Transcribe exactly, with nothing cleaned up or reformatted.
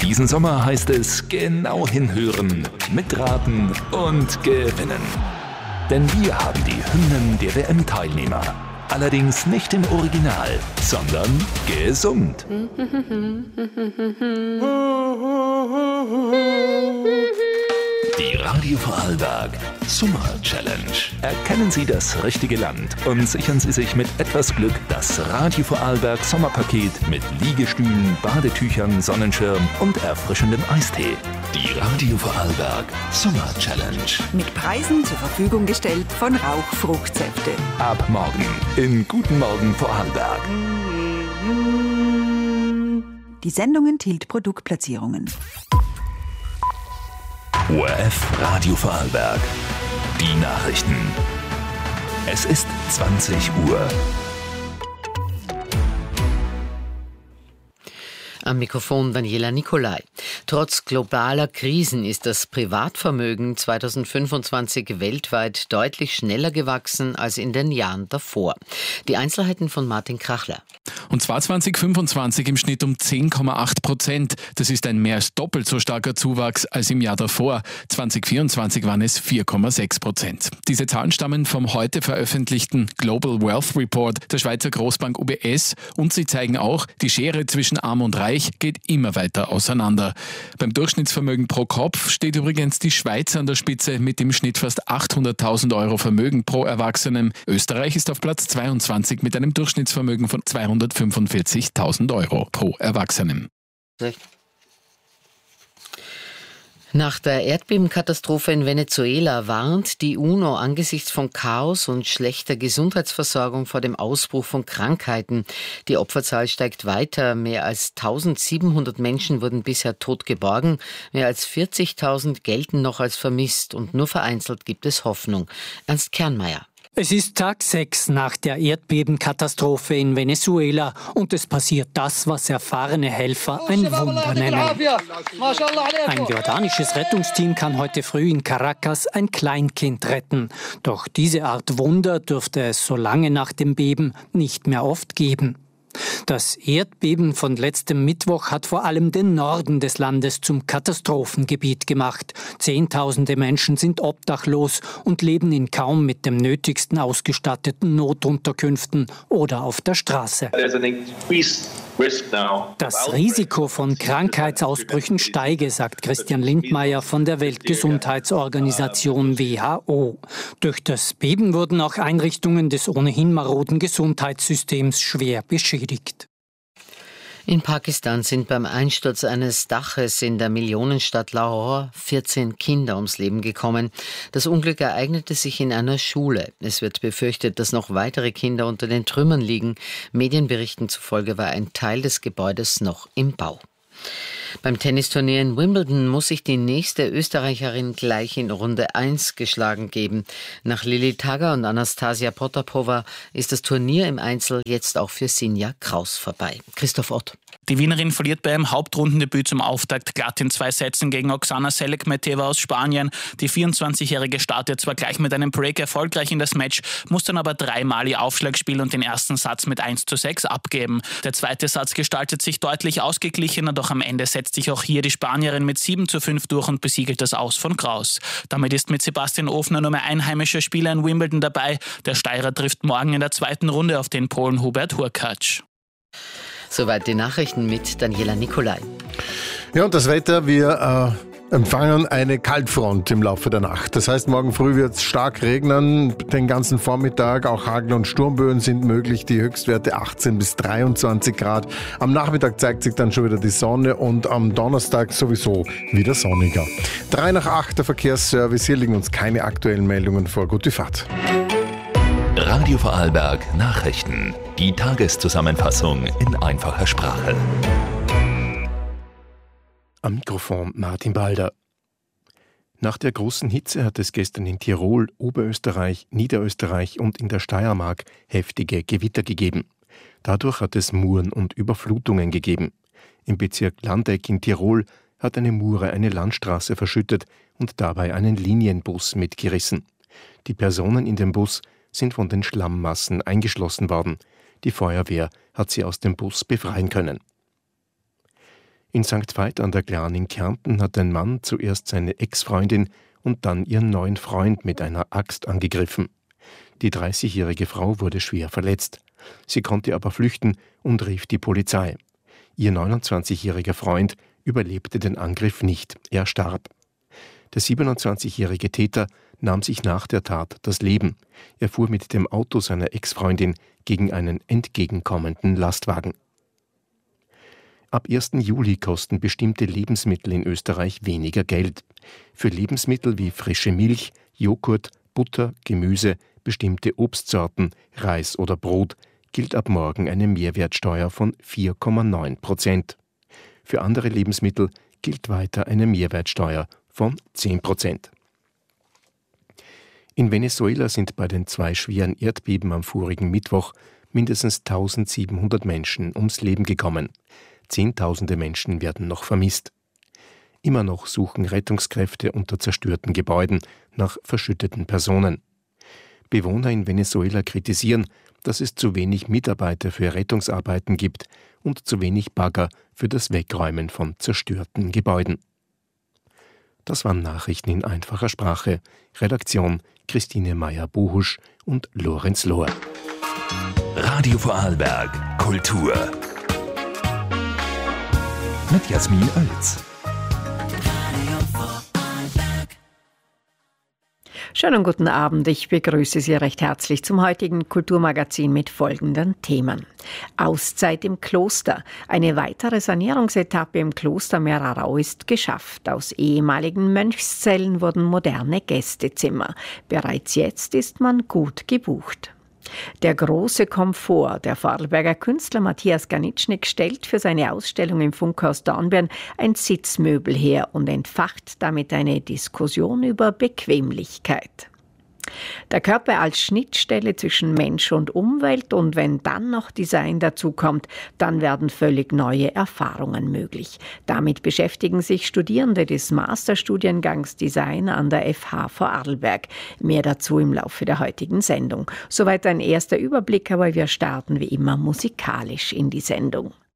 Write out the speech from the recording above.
Diesen Sommer heißt es genau hinhören, mitraten und gewinnen. Denn wir haben die Hymnen der W M-Teilnehmer. Allerdings nicht im Original, sondern gesummt. Die Radio Vorarlberg Summer Challenge. Erkennen Sie das richtige Land und sichern Sie sich mit etwas Glück das Radio Vorarlberg Sommerpaket mit Liegestühlen, Badetüchern, Sonnenschirm und erfrischendem Eistee. Die Radio Vorarlberg Summer Challenge. Mit Preisen zur Verfügung gestellt von Rauch Fruchtsäfte. Ab morgen in Guten Morgen Vorarlberg. Die Sendung enthielt Produktplatzierungen. O R F Radio Vorarlberg. Die Nachrichten. Es ist zwanzig Uhr. Am Mikrofon Daniela Nicolai. Trotz globaler Krisen ist das Privatvermögen zweitausendfünfundzwanzig weltweit deutlich schneller gewachsen als in den Jahren davor. Die Einzelheiten von Martin Krachler. Und zwar zweitausendfünfundzwanzig im Schnitt um zehn Komma acht Prozent. Das ist ein mehr als doppelt so starker Zuwachs als im Jahr davor. zweitausendvierundzwanzig waren es vier Komma sechs Prozent. Diese Zahlen stammen vom heute veröffentlichten Global Wealth Report der Schweizer Großbank U B S und sie zeigen auch, die Schere zwischen Arm und Reich geht immer weiter auseinander. Beim Durchschnittsvermögen pro Kopf steht übrigens die Schweiz an der Spitze mit im Schnitt fast achthunderttausend Euro Vermögen pro Erwachsenen. Österreich ist auf Platz zweiundzwanzig mit einem Durchschnittsvermögen von zweihundertfünfundvierzigtausend Euro pro Erwachsenen. Nach der Erdbebenkatastrophe in Venezuela warnt die UNO angesichts von Chaos und schlechter Gesundheitsversorgung vor dem Ausbruch von Krankheiten. Die Opferzahl steigt weiter. Mehr als eintausendsiebenhundert Menschen wurden bisher tot geborgen. Mehr als vierzigtausend gelten noch als vermisst und nur vereinzelt gibt es Hoffnung. Ernst Kernmeier. Es ist Tag sechs nach der Erdbebenkatastrophe in Venezuela und es passiert das, was erfahrene Helfer ein Wunder nennen. Ein jordanisches Rettungsteam kann heute früh in Caracas ein Kleinkind retten. Doch diese Art Wunder dürfte es so lange nach dem Beben nicht mehr oft geben. Das Erdbeben von letztem Mittwoch hat vor allem den Norden des Landes zum Katastrophengebiet gemacht. Zehntausende Menschen sind obdachlos und leben in kaum mit dem Nötigsten ausgestatteten Notunterkünften oder auf der Straße. Das Risiko von Krankheitsausbrüchen steige, sagt Christian Lindmeier von der Weltgesundheitsorganisation W H O. Durch das Beben wurden auch Einrichtungen des ohnehin maroden Gesundheitssystems schwer beschädigt. In Pakistan sind beim Einsturz eines Daches in der Millionenstadt Lahore vierzehn Kinder ums Leben gekommen. Das Unglück ereignete sich in einer Schule. Es wird befürchtet, dass noch weitere Kinder unter den Trümmern liegen. Medienberichten zufolge war ein Teil des Gebäudes noch im Bau. Beim Tennisturnier in Wimbledon muss sich die nächste Österreicherin gleich in Runde eins geschlagen geben. Nach Lili Tagger und Anastasia Potapova ist das Turnier im Einzel jetzt auch für Sinja Kraus vorbei. Christoph Ott. Die Wienerin verliert bei ihrem Hauptrundendebüt zum Auftakt glatt in zwei Sätzen gegen Oksana Selekmeteva aus Spanien. Die vierundzwanzigjährige startet zwar gleich mit einem Break erfolgreich in das Match, muss dann aber dreimal ihr Aufschlagspiel und den ersten Satz mit eins zu sechs abgeben. Der zweite Satz gestaltet sich deutlich ausgeglichener, doch am Ende setzt sich auch hier die Spanierin mit sieben zu fünf durch und besiegelt das Aus von Kraus. Damit ist mit Sebastian Ofner nur mehr ein heimischer Spieler in Wimbledon dabei. Der Steirer trifft morgen in der zweiten Runde auf den Polen Hubert Hurkacz. Soweit die Nachrichten mit Daniela Nicolai. Ja, und das Wetter, wir äh, empfangen eine Kaltfront im Laufe der Nacht. Das heißt, morgen früh wird es stark regnen, den ganzen Vormittag, auch Hagel- und Sturmböen sind möglich, die Höchstwerte achtzehn bis dreiundzwanzig Grad. Am Nachmittag zeigt sich dann schon wieder die Sonne und am Donnerstag sowieso wieder sonniger. Drei nach acht, der Verkehrsservice, hier liegen uns keine aktuellen Meldungen vor. Gute Fahrt. Radio Vorarlberg Nachrichten. Die Tageszusammenfassung in einfacher Sprache. Am Mikrofon Martin Balder. Nach der großen Hitze hat es gestern in Tirol, Oberösterreich, Niederösterreich und in der Steiermark heftige Gewitter gegeben. Dadurch hat es Muren und Überflutungen gegeben. Im Bezirk Landeck in Tirol hat eine Mure eine Landstraße verschüttet und dabei einen Linienbus mitgerissen. Die Personen in dem Bus sind von den Schlammmassen eingeschlossen worden. Die Feuerwehr hat sie aus dem Bus befreien können. In Sankt Veit an der Glan in Kärnten hat ein Mann zuerst seine Ex-Freundin und dann ihren neuen Freund mit einer Axt angegriffen. Die dreißigjährige Frau wurde schwer verletzt. Sie konnte aber flüchten und rief die Polizei. Ihr neunundzwanzigjähriger Freund überlebte den Angriff nicht, er starb. Der siebenundzwanzigjährige Täter nahm sich nach der Tat das Leben. Er fuhr mit dem Auto seiner Ex-Freundin gegen einen entgegenkommenden Lastwagen. Ab ersten Juli kosten bestimmte Lebensmittel in Österreich weniger Geld. Für Lebensmittel wie frische Milch, Joghurt, Butter, Gemüse, bestimmte Obstsorten, Reis oder Brot gilt ab morgen eine Mehrwertsteuer von vier Komma neun Prozent. Für andere Lebensmittel gilt weiter eine Mehrwertsteuer von zehn Prozent. In Venezuela sind bei den zwei schweren Erdbeben am vorigen Mittwoch mindestens tausendsiebenhundert Menschen ums Leben gekommen. Zehntausende Menschen werden noch vermisst. Immer noch suchen Rettungskräfte unter zerstörten Gebäuden nach verschütteten Personen. Bewohner in Venezuela kritisieren, dass es zu wenig Mitarbeiter für Rettungsarbeiten gibt und zu wenig Bagger für das Wegräumen von zerstörten Gebäuden. Das waren Nachrichten in einfacher Sprache. Redaktion Christine Meyer-Buhusch und Lorenz Lohr. Radio Vorarlberg Kultur mit Jasmin Oelz. Schönen guten Abend, ich begrüße Sie recht herzlich zum heutigen Kulturmagazin mit folgenden Themen. Auszeit im Kloster. Eine weitere Sanierungsetappe im Kloster Merarau ist geschafft. Aus ehemaligen Mönchszellen wurden moderne Gästezimmer. Bereits jetzt ist man gut gebucht. Der große Komfort. Der Vorarlberger Künstler Matthias Ganitschnik stellt für seine Ausstellung im Funkhaus Dornbirn ein Sitzmöbel her und entfacht damit eine Diskussion über Bequemlichkeit. Der Körper als Schnittstelle zwischen Mensch und Umwelt, und wenn dann noch Design dazukommt, dann werden völlig neue Erfahrungen möglich. Damit beschäftigen sich Studierende des Masterstudiengangs Design an der F H Vorarlberg. Mehr dazu im Laufe der heutigen Sendung. Soweit ein erster Überblick, aber wir starten wie immer musikalisch in die Sendung.